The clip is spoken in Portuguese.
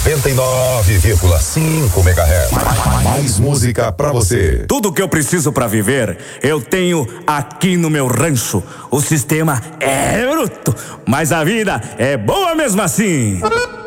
99,5 MHz. Mais música pra você. Tudo que eu preciso pra viver, eu tenho aqui no meu rancho. O sistema é bruto, mas a vida é boa mesmo assim.